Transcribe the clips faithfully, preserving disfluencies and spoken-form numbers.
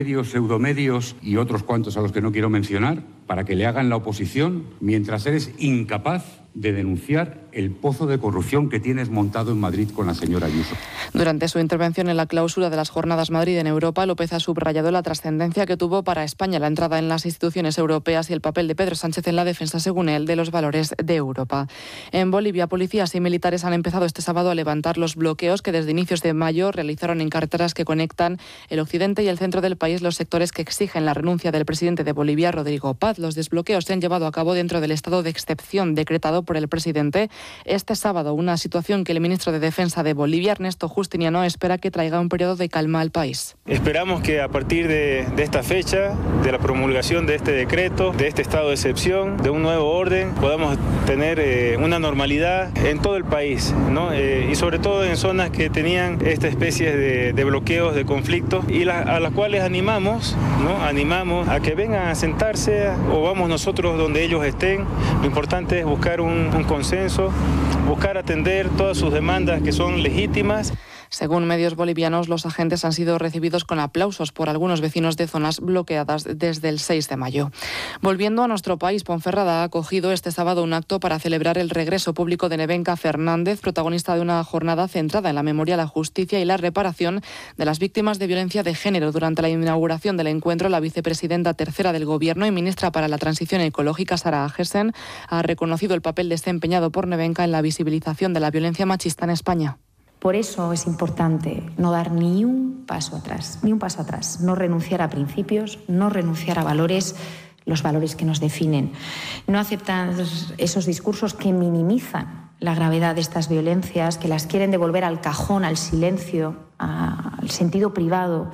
medios, pseudomedios y otros cuantos a los que no quiero mencionar, para que le hagan la oposición mientras eres incapaz de denunciar el pozo de corrupción que tienes montado en Madrid con la señora Ayuso. Durante su intervención en la clausura de las Jornadas Madrid en Europa, López ha subrayado la trascendencia que tuvo para España la entrada en las instituciones europeas y el papel de Pedro Sánchez en la defensa, según él, de los valores de Europa. En Bolivia, policías y militares han empezado este sábado a levantar los bloqueos que desde inicios de mayo realizaron en carreteras que conectan el occidente y el centro del país, los sectores que exigen la renuncia del presidente de Bolivia, Rodrigo Paz. Los desbloqueos se han llevado a cabo dentro del estado de excepción decretado por el presidente este sábado, una situación que el ministro de Defensa de Bolivia, Ernesto Justiniano, espera que traiga un periodo de calma al país. Esperamos que a partir de, de esta fecha, de la promulgación de este decreto, de este estado de excepción, de un nuevo orden, podamos tener eh, una normalidad en todo el país, ¿no? Eh, y sobre todo en zonas que tenían esta especie de, de bloqueos, de conflictos, y la, a las cuales animamos, ¿no? Animamos a que vengan a sentarse o vamos nosotros donde ellos estén. Lo importante es buscar un, un consenso, buscar atender todas sus demandas que son legítimas. Según medios bolivianos, los agentes han sido recibidos con aplausos por algunos vecinos de zonas bloqueadas desde el seis de mayo. Volviendo a nuestro país, Ponferrada ha acogido este sábado un acto para celebrar el regreso público de Nevenka Fernández, protagonista de una jornada centrada en la memoria, la justicia y la reparación de las víctimas de violencia de género. Durante la inauguración del encuentro, la vicepresidenta tercera del Gobierno y ministra para la Transición Ecológica, Sara Agesen, ha reconocido el papel desempeñado por Nevenka en la visibilización de la violencia machista en España. Por eso es importante no dar ni un paso atrás, ni un paso atrás, no renunciar a principios, no renunciar a valores, los valores que nos definen. No aceptar esos discursos que minimizan la gravedad de estas violencias, que las quieren devolver al cajón, al silencio, al sentido privado,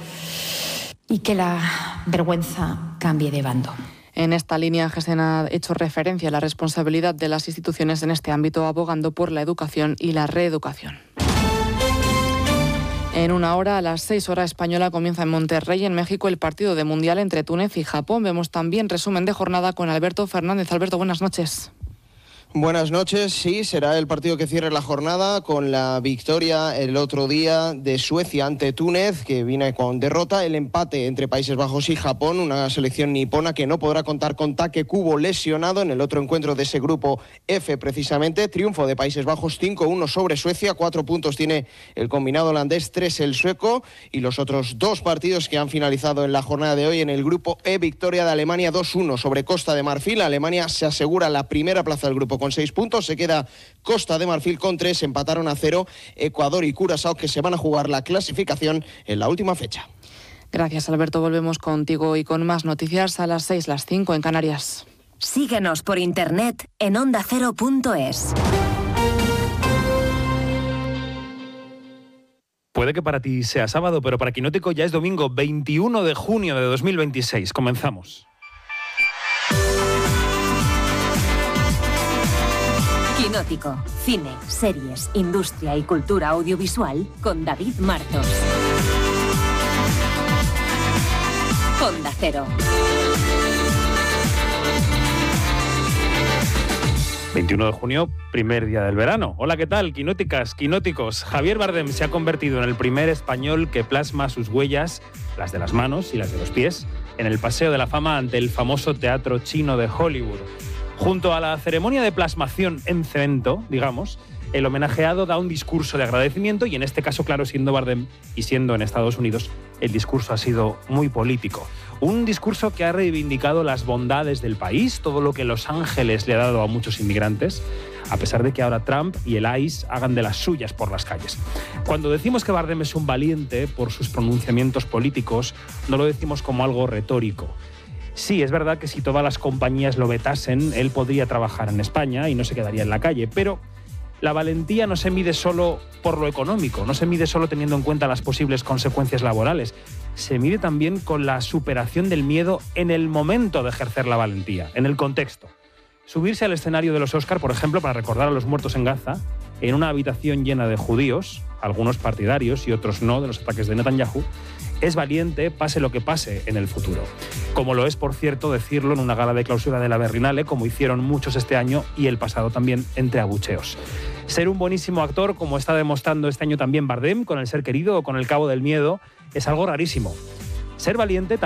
y que la vergüenza cambie de bando. En esta línea, Agesen ha hecho referencia a la responsabilidad de las instituciones en este ámbito, abogando por la educación y la reeducación. En una hora, a las seis hora española, comienza en Monterrey, en México, el partido de Mundial entre Túnez y Japón. Vemos también resumen de jornada con Alberto Fernández. Alberto, buenas noches. Buenas noches, sí, será el partido que cierre la jornada con la victoria el otro día de Suecia ante Túnez, que viene con derrota, el empate entre Países Bajos y Japón, una selección nipona que no podrá contar con Take Kubo lesionado en el otro encuentro de ese grupo F precisamente. Triunfo de Países Bajos cinco uno sobre Suecia, cuatro puntos tiene el combinado holandés, tres el sueco, y los otros dos partidos que han finalizado en la jornada de hoy en el grupo E, victoria de Alemania dos uno sobre Costa de Marfil. Alemania se asegura la primera plaza del grupo con seis puntos, se queda Costa de Marfil con tres, empataron a cero Ecuador y Curazao, que se van a jugar la clasificación en la última fecha. Gracias, Alberto. Volvemos contigo y con más noticias a las seis, las cinco en Canarias. Síguenos por internet en onda cero punto es. Puede que para ti sea sábado, pero para Quinótico ya es domingo, veintiuno de junio de dos mil veintiséis. Comenzamos. Quinótico, cine, series, industria y cultura audiovisual con David Martos. Onda Cero. veintiuno de junio, primer día del verano. Hola, ¿qué tal? Quinóticas, quinóticos. Javier Bardem se ha convertido en el primer español que plasma sus huellas, las de las manos y las de los pies, en el Paseo de la Fama ante el famoso Teatro Chino de Hollywood. Junto a la ceremonia de plasmación en cemento, digamos, el homenajeado da un discurso de agradecimiento y en este caso, claro, siendo Bardem y siendo en Estados Unidos, el discurso ha sido muy político. Un discurso que ha reivindicado las bondades del país, todo lo que Los Ángeles le ha dado a muchos inmigrantes, a pesar de que ahora Trump y el ICE hagan de las suyas por las calles. Cuando decimos que Bardem es un valiente por sus pronunciamientos políticos, no lo decimos como algo retórico. Sí, es verdad que si todas las compañías lo vetasen, él podría trabajar en España y no se quedaría en la calle, pero la valentía no se mide solo por lo económico, no se mide solo teniendo en cuenta las posibles consecuencias laborales, se mide también con la superación del miedo en el momento de ejercer la valentía, en el contexto. Subirse al escenario de los Oscar, por ejemplo, para recordar a los muertos en Gaza, en una habitación llena de judíos, algunos partidarios y otros no, de los ataques de Netanyahu, es valiente, pase lo que pase en el futuro. Como lo es, por cierto, decirlo en una gala de clausura de la Berlinale, como hicieron muchos este año y el pasado también, entre abucheos. Ser un buenísimo actor, como está demostrando este año también Bardem, con El ser querido o con El cabo del miedo, es algo rarísimo. ser valiente